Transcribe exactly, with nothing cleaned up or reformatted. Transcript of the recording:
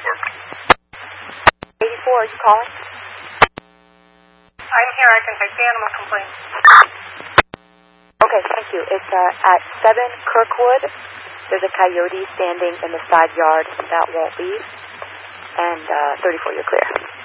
eighty-four. eighty-four, are you calling? I'm here. I can take the animal complaint. Okay, thank you. It's uh, at seven Kirkwood. There's a coyote standing in the side yard that won't leave. And uh, thirty-four, you're clear.